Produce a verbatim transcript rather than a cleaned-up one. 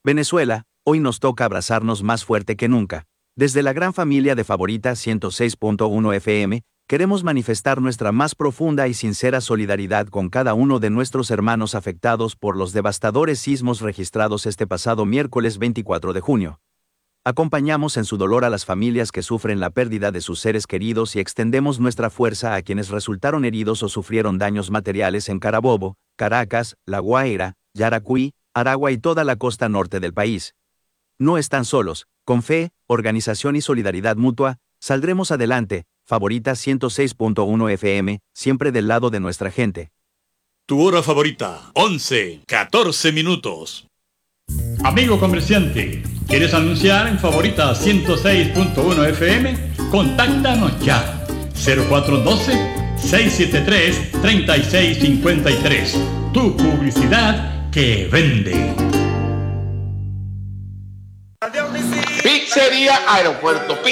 Venezuela, hoy nos toca abrazarnos más fuerte que nunca. Desde la gran familia de Favorita ciento seis punto uno F M, queremos manifestar nuestra más profunda y sincera solidaridad con cada uno de nuestros hermanos afectados por los devastadores sismos registrados este pasado miércoles veinticuatro de junio. Acompañamos en su dolor a las familias que sufren la pérdida de sus seres queridos y extendemos nuestra fuerza a quienes resultaron heridos o sufrieron daños materiales en Carabobo, Caracas, La Guaira, Yaracuy, Aragua y toda la costa norte del país. No están solos, con fe, organización y solidaridad mutua, saldremos adelante. Favorita ciento seis punto uno F M, siempre del lado de nuestra gente. Tu hora favorita, once, catorce minutos. Amigo comerciante, ¿quieres anunciar en Favorita ciento seis punto uno F M? Contáctanos ya. cero cuatro uno dos, seis siete tres, tres seis cinco tres. Tu publicidad que vende. Pizzería Aeropuerto Pizza.